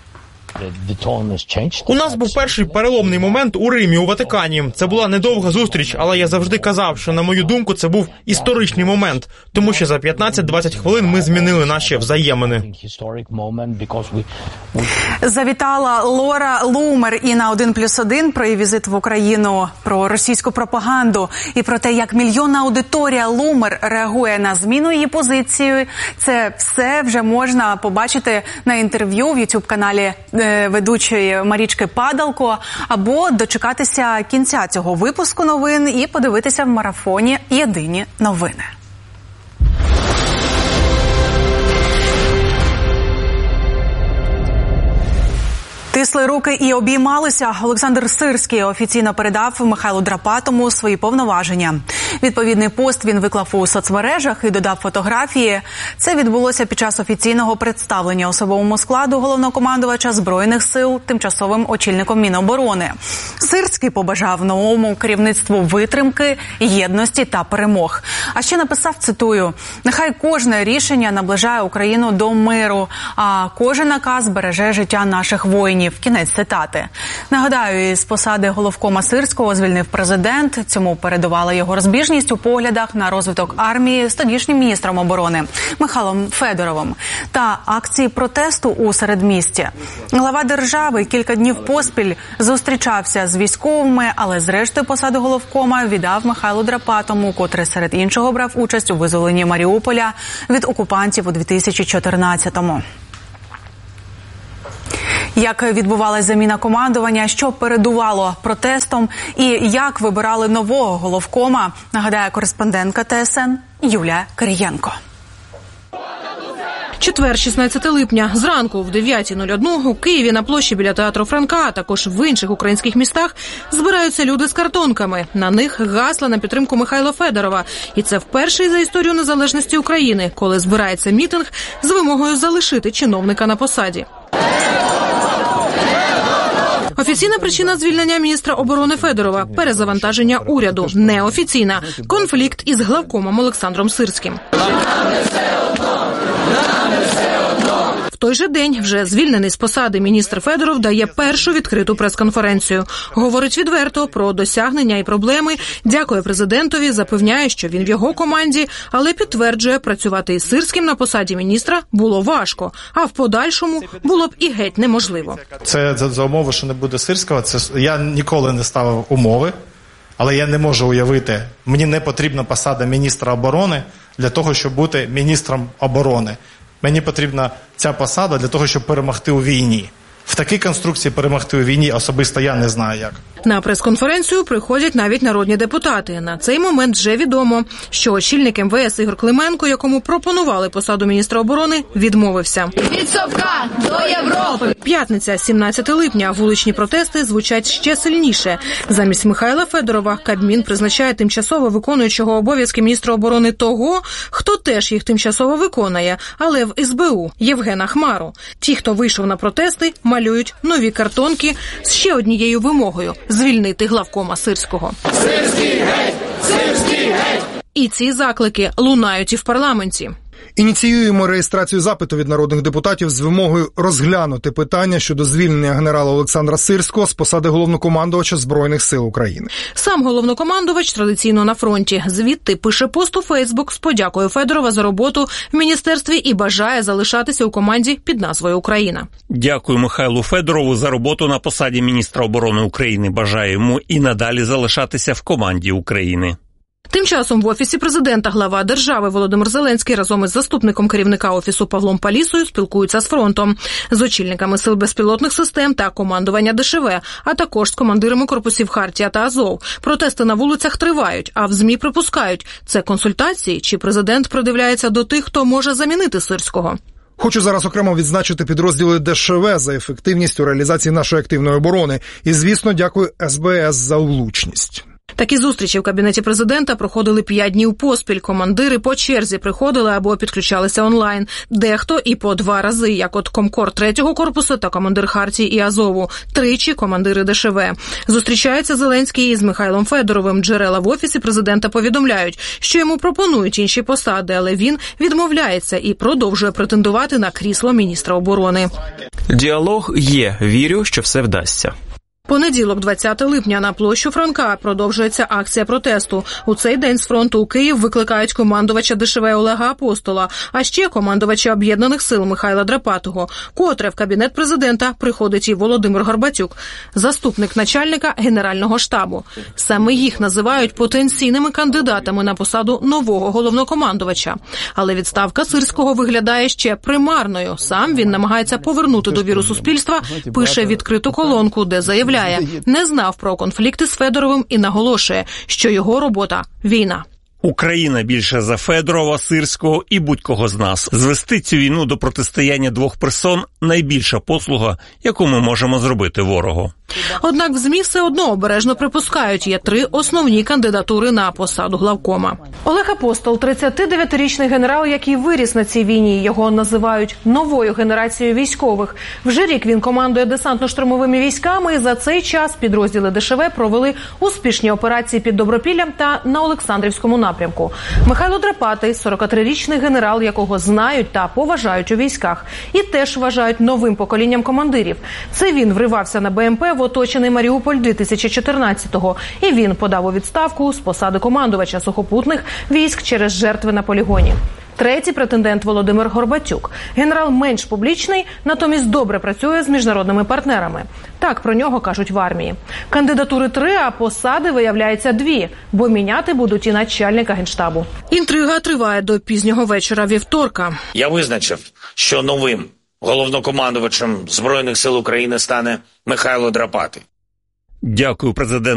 У нас був перший переломний момент у Римі, у Ватикані. Це була недовга зустріч, але я завжди казав, що, на мою думку, це був історичний момент, тому що за 15-20 хвилин ми змінили наші взаємини. Завітала Лора Лумер і на 1+1 про її візит в Україну, про російську пропаганду і про те, як мільйонна аудиторія Лумер реагує на зміну її позиції. Це все вже можна побачити на інтерв'ю в YouTube-каналі ведучої Марічки Падалко, або дочекатися кінця цього випуску новин і подивитися в марафоні «Єдині новини». Тисли руки і обіймалися. Олександр Сирський офіційно передав Михайлу Драпатому свої повноваження. Відповідний пост він виклав у соцмережах і додав фотографії. Це відбулося під час офіційного представлення особовому складу головнокомандувача Збройних сил тимчасовим очільником Міноборони. Сирський побажав новому керівництву витримки, єдності та перемог. А ще написав, цитую, «Нехай кожне рішення наближає Україну до миру, а кожен наказ береже життя наших воїнів». Кінець цитати. Нагадаю, із посади головкома Сирського звільнив президент. Цьому передувала його розбіжність у поглядах на розвиток армії з тодішнім міністром оборони Михайлом Федоровим та акції протесту у середмісті. Глава держави кілька днів поспіль зустрічався з військовими, але зрештою посаду головкома віддав Михайлу Драпатому, котрий серед іншого брав участь у визволенні Маріуполя від окупантів у 2014-му. Як відбувалася заміна командування, що передувало протестом і як вибирали нового головкома, нагадає кореспондентка ТСН Юлія Кирієнко. Четвер, 16 липня, зранку в 9:01 у Києві на площі біля театру Франка, а також в інших українських містах збираються люди з картонками. На них гасла на підтримку Михайла Федорова. І це вперше за історію незалежності України, коли збирається мітинг з вимогою залишити чиновника на посаді. Офіційна причина звільнення міністра оборони Федорова – перезавантаження уряду. Неофіційна – конфлікт із главкомом Олександром Сирським. В той же день вже звільнений з посади міністр Федоров дає першу відкриту прес-конференцію. Говорить відверто про досягнення і проблеми, дякує президентові, запевняє, що він в його команді, але підтверджує, працювати із Сирським на посаді міністра було важко, а в подальшому було б і геть неможливо. Це за умови, що не буде Сирського. Я ніколи не ставив умови, але я не можу уявити, мені не потрібна посада міністра оборони для того, щоб бути міністром оборони. Мені потрібна ця посада для того, щоб перемогти у війні. В такій конструкції перемогти у війні особисто я не знаю як. На прес-конференцію приходять навіть народні депутати. На цей момент вже відомо, що очільник МВС Ігор Клименко, якому пропонували посаду міністра оборони, відмовився. Від Совка до Європи! П'ятниця, 17 липня. Вуличні протести звучать ще сильніше. Замість Михайла Федорова Кабмін призначає тимчасово виконуючого обов'язки міністра оборони того, хто теж їх тимчасово виконує, але в СБУ – Євгена Хмару. Ті, хто вийшов на протести, малюють нові картонки з ще однією вимогою – звільнити главкома Сирського. Сирський геть! Сирський геть! І ці заклики лунають і в парламенті. Ініціюємо реєстрацію запиту від народних депутатів з вимогою розглянути питання щодо звільнення генерала Олександра Сирського з посади головнокомандувача Збройних сил України. Сам головнокомандувач традиційно на фронті. Звідти пише пост у Фейсбук з подякою Федорова за роботу в міністерстві і бажає залишатися у команді під назвою «Україна». Дякую Михайлу Федорову за роботу на посаді міністра оборони України. Бажаю йому і надалі залишатися в команді України. Тим часом в Офісі президента глава держави Володимир Зеленський разом із заступником керівника Офісу Павлом Палісою спілкуються з фронтом, з очільниками сил безпілотних систем та командування ДШВ, а також з командирами корпусів Хартія та Азов. Протести на вулицях тривають, а в ЗМІ припускають – це консультації, чи президент придивляється до тих, хто може замінити Сирського. Хочу зараз окремо відзначити підрозділи ДШВ за ефективність у реалізації нашої активної оборони. І, звісно, дякую СБС за влучність. Такі зустрічі в кабінеті президента проходили 5 днів поспіль. Командири по черзі приходили або підключалися онлайн. Дехто і по 2 рази, як от комкор 3-го корпусу та командир Хартії і Азову. Тричі командири ДШВ. Зустрічається Зеленський із Михайлом Федоровим. Джерела в Офісі президента повідомляють, що йому пропонують інші посади, але він відмовляється і продовжує претендувати на крісло міністра оборони. Діалог є. Вірю, що все вдасться. Понеділок, 20 липня, на площу Франка продовжується акція протесту. У цей день з фронту у Київ викликають командувача ДШВ Олега Апостола, а ще командувача Об'єднаних сил Михайла Драпатого. Котре в кабінет президента приходить і Володимир Горбатюк, заступник начальника Генерального штабу. Саме їх називають потенційними кандидатами на посаду нового головнокомандувача. Але відставка Сирського виглядає ще примарною. Сам він намагається повернути довіру суспільства, пише відкриту колонку, де заявляє, не знав про конфлікти з Федоровим і наголошує, що його робота – війна. Україна більше за Федорова, Сирського і будь-кого з нас. Звести цю війну до протистояння двох персон – найбільша послуга, яку ми можемо зробити ворогу. Однак в ЗМІ все одно обережно припускають, є 3 основні кандидатури на посаду главкома. Олег Апостол – 39-річний генерал, який виріс на цій війні. Його називають новою генерацією військових. Вже рік він командує десантно-штурмовими військами, і за цей час підрозділи ДШВ провели успішні операції під Добропіллям та на Олександрівському напрямку. Михайло Драпатий – 43-річний генерал, якого знають та поважають у військах. І теж вважають новим поколінням командирів. Це він вривався на БМП в оточений Маріуполь 2014-го. І він подав у відставку з посади командувача сухопутних військ через жертви на полігоні. Третій претендент – Володимир Горбатюк. Генерал менш публічний, натомість добре працює з міжнародними партнерами. Так про нього кажуть в армії. Кандидатури 3, а посади, виявляється, 2, бо міняти будуть і начальника Генштабу. Інтрига триває до пізнього вечора вівторка. Я визначив, що новим головнокомандувачем Збройних сил України стане Михайло Драпатий. Дякую, президент.